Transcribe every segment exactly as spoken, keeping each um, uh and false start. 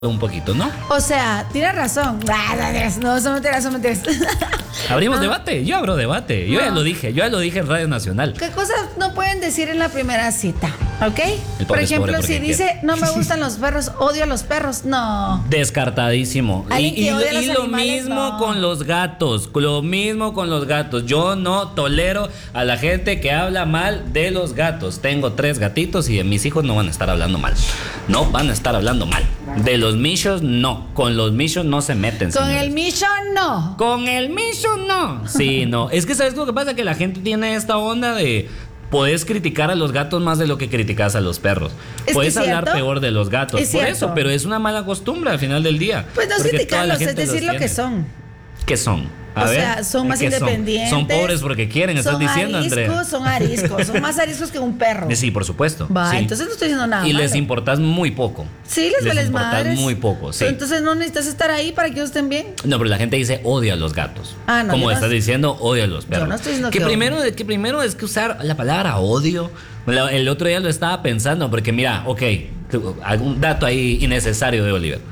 un poquito, ¿no? O sea, tienes razón. No, son mentiras, son mentiras. Abrimos no. debate, yo abro debate. Yo no. ya lo dije, yo ya lo dije en Radio Nacional. ¿Qué cosas no pueden decir en la primera cita? ¿Ok? Por ejemplo, si dice, quiere. no me gustan los perros, odio a los perros, no. Descartadísimo. Y, y, y lo animales, mismo no. con los gatos, lo mismo con los gatos. Yo no tolero a la gente que habla mal de los gatos. Tengo tres gatitos y mis hijos no van a estar hablando mal. No van a estar hablando mal. De los michos, no. Con los michos no se meten. Con señores. el micho, no. Con el micho, no. Sí, no. Es que ¿sabes lo que pasa? Que la gente tiene esta onda de... Puedes criticar a los gatos más de lo que criticas a los perros. ¿Es Puedes hablar cierto? peor de los gatos. ¿Es Por cierto? eso, pero es una mala costumbre al final del día. Pues no es criticarlos, es decir lo que son. ¿Qué son? A o ver, sea, son más independientes. Son? son pobres porque quieren, estás diciendo, Andrea. Son ariscos, son ariscos, son más ariscos que un perro. Sí, por supuesto. Va, sí. entonces no estoy diciendo nada. Y malo. les importas muy poco. Sí, les, les vales madres. muy poco, sí. Pero entonces no necesitas estar ahí para que ellos estén bien. No, pero la gente dice odia a los gatos. Ah, no. Como no estás estoy... diciendo, odia a los perros. Yo no estoy diciendo que, que primero, odio. que primero es que usar la palabra odio. El otro día lo estaba pensando, porque mira, ok, algún dato ahí innecesario de Oliver.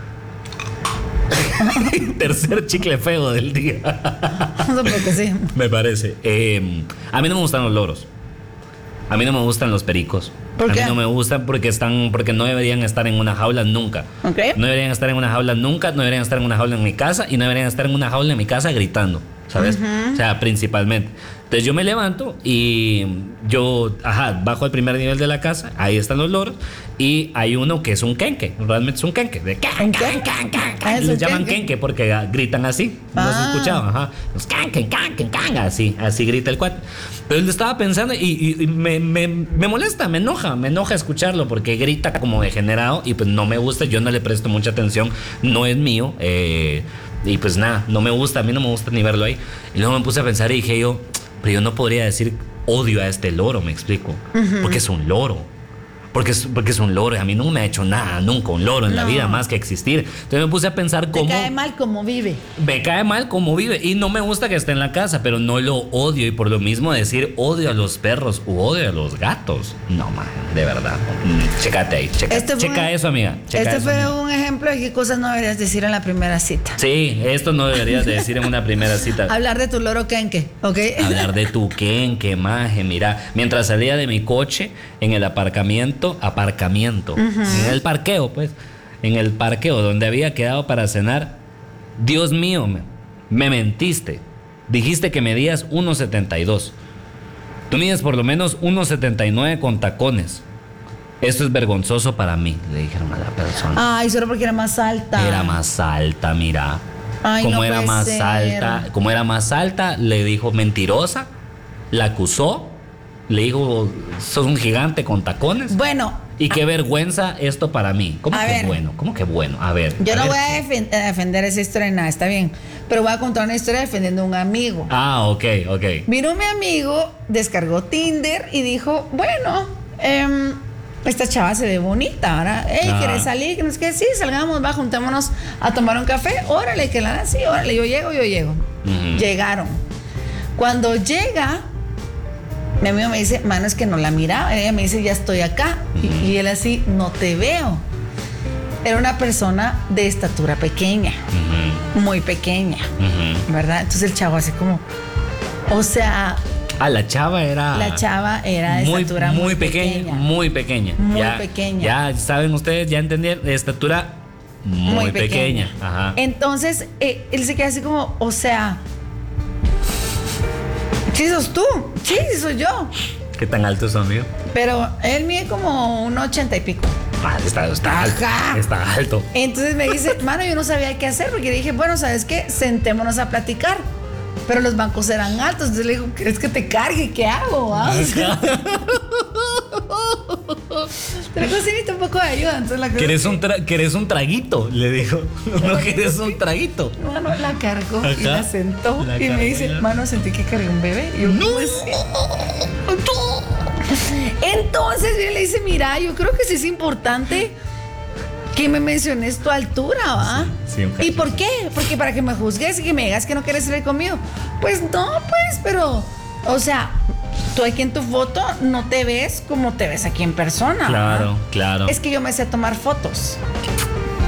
Tercer chicle feo del día. No sé por qué sí. Me parece. Eh, a mí no me gustan los loros. A mí no me gustan los pericos. ¿Por qué? A mí no me gustan porque están, porque no deberían estar en una jaula nunca. Okay. No deberían estar en una jaula nunca, no deberían estar en una jaula en mi casa y no deberían estar en una jaula en mi casa gritando, ¿sabes? Uh-huh. O sea, principalmente. Entonces yo me levanto y yo, ajá, bajo al primer nivel de la casa, ahí están los loros y hay uno que es un quenque, realmente es un quenque, de can, can, can, can, can. Y les llaman quenque porque gritan así, ¿no ah. has escuchado? Ajá, los can, can, can, can, can, así, así grita el cuate. Pero él estaba pensando y, y, y me, me, me molesta, me enoja, me enoja escucharlo porque grita como degenerado y pues no me gusta, yo no le presto mucha atención, no es mío, eh, y pues nada, no me gusta, a mí no me gusta ni verlo ahí. Y luego me puse a pensar y dije yo, pero yo no podría decir odio a este loro, me explico. Uh-huh. Porque es un loro. Porque es, porque es un loro y a mí no me ha hecho nada nunca un loro en no. la vida más que existir. Entonces me puse a pensar cómo... Me cae mal cómo vive. Me cae mal cómo vive y no me gusta que esté en la casa, pero no lo odio y por lo mismo decir odio a los perros u odio a los gatos. No, man, de verdad. Chécate ahí, checa, este checa un, eso, amiga. Checa este eso, fue amiga. un ejemplo de qué cosas no deberías decir en la primera cita. Sí, esto no deberías de decir en una primera cita. Hablar de tu loro quenque, ¿ok? Hablar de tu quenque, maje, mira. Mientras salía de mi coche en el aparcamiento, aparcamiento. Uh-huh. En el parqueo, pues, en el parqueo donde había quedado para cenar. Dios mío, me, me mentiste. Dijiste que medías uno setenta y dos. Tú mides por lo menos uno setenta y nueve con tacones. Esto es vergonzoso para mí, le dijeron a la persona. Ay, solo porque era más alta. Era más alta, mira. Ay, como no era puede más ser. alta, como era más alta, le dijo mentirosa, la acusó, le dijo, sos un gigante con tacones. Bueno. Y qué vergüenza esto para mí. ¿Cómo que ver, bueno? ¿Cómo que bueno? A ver. Yo a no ver. voy a defend- a defender esa historia, nada, está bien. Pero voy a contar una historia defendiendo a un amigo. Ah, ok, ok. Vino mi amigo, descargó Tinder y dijo, bueno, eh, esta chava se ve bonita, ¿verdad? Hey, ah. ¿quieres salir? ¿Quieres que sí? Salgamos, va, juntémonos a tomar un café. Órale, que la sí, órale, yo llego, yo llego. Uh-huh. Llegaron. Cuando llega... Mi amigo me dice, mano, es que no la miraba. Ella me dice, ya estoy acá. Uh-huh. Y, y él así, no te veo. Era una persona de estatura pequeña, uh-huh. muy pequeña, uh-huh. ¿verdad? Entonces el chavo así como, o sea... Ah, la chava era... La chava era de muy, estatura muy, muy pequeña, pequeña. Muy pequeña. Muy ya, pequeña. Ya saben ustedes, ya entendieron, de estatura muy, muy pequeña. pequeña. Ajá. Entonces, eh, él se queda así como, o sea... Sí, sos tú. Sí, sí, soy yo. ¿Qué tan alto es su amigo? Pero él mide como un ochenta y pico. Ah, está, está alto. Está alto. Entonces me dice, mano, yo no sabía qué hacer porque dije, bueno, ¿sabes qué? Sentémonos a platicar. Pero los bancos eran altos. Entonces le digo, ¿quieres que te cargue? ¿Qué hago? Ah? Pero necesito un poco de ayuda. Entonces la ¿Quieres un, tra- ¿Quieres un traguito? Le dijo. ¿No quieres un traguito? Mano, la cargó. Ajá. Y la sentó. La y me dice, mano, sentí que cargué un bebé. Y yo, ¡no! Pues, entonces yo le dice, mira, yo creo que sí es importante que me menciones tu altura, ¿va? Sí, sí, ¿y por qué? Porque para que me juzgues y que me digas que no quieres salir conmigo. Pues no, pues, pero, o sea, tú aquí en tu foto no te ves como te ves aquí en persona. Claro, ¿verdad? claro. Es que yo me sé tomar fotos.